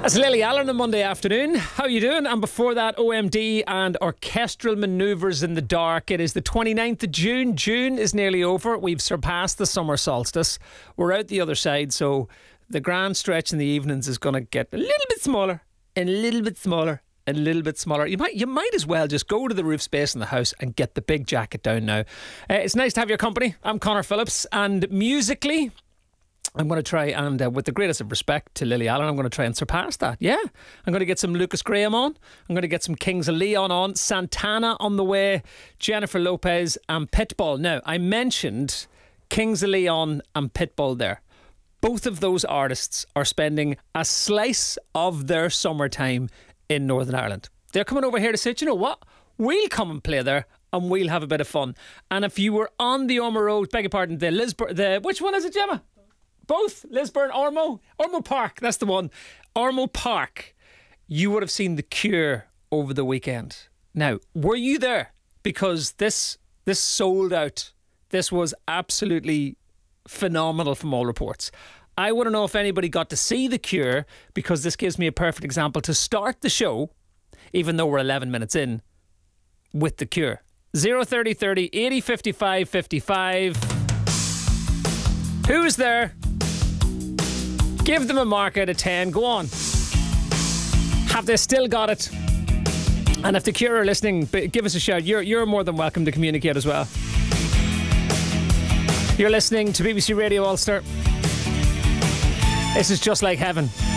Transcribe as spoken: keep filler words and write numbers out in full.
That's Lily Allen on Monday afternoon. How you doing? And before that, O M D and Orchestral Manoeuvres in the Dark. It is the twenty-ninth of June. June is nearly over. We've surpassed the summer solstice. We're out the other side, so the grand stretch in the evenings is going to get a little bit smaller, and a little bit smaller, and a little bit smaller. You might you might as well just go to the roof space in the house and get the big jacket down now. Uh, it's nice to have your company. I'm Connor Phillips, and musically, I'm going to try and, uh, with the greatest of respect to Lily Allen, I'm going to try and surpass that. Yeah. I'm going to get some Lucas Graham on. I'm going to get some Kings of Leon on. Santana on the way. Jennifer Lopez and Pitbull. Now, I mentioned Kings of Leon and Pitbull there. Both of those artists are spending a slice of their summertime in Northern Ireland. They're coming over here to say, you know what? We'll come and play there and we'll have a bit of fun. And if you were on the Ormeau Road, beg your pardon, the Lisburn, the, which one is it, Gemma? Both Lisburn, Ormeau, Ormeau Park, that's the one. Ormeau Park. You would have seen The Cure over the weekend. Now, were you there? Because this this sold out. This was absolutely phenomenal from all reports. I want to know if anybody got to see The Cure, because this gives me a perfect example to start the show, even though we're eleven minutes in, with The Cure. zero thirty thirty eighty fifty-five fifty-five. Who's there? Give them a mark out of ten. Go on. Have they still got it? And if The Cure are listening, give us a shout. You're, you're more than welcome to communicate as well. You're listening to B B C Radio Ulster. This is Just Like Heaven.